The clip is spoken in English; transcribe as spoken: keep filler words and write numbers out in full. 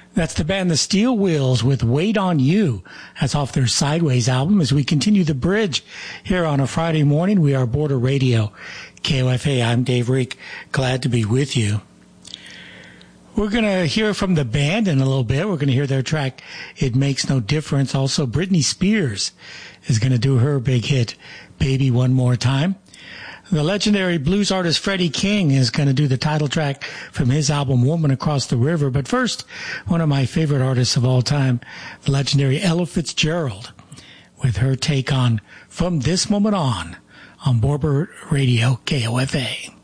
That's the band The Steel Wheels with Wait on You. That's off their Sideways album. As we continue the bridge here on a Friday morning, we are Border Radio, K O F A. I'm Dave Reek. Glad to be with you. We're going to hear from the band in a little bit. We're going to hear their track, It Makes No Difference. Also, Britney Spears is going to do her big hit, Baby One More Time. The legendary blues artist Freddie King is going to do the title track from his album Woman Across the River. But first, one of my favorite artists of all time, the legendary Ella Fitzgerald, with her take on From This Moment On, on Border Radio, K O F A.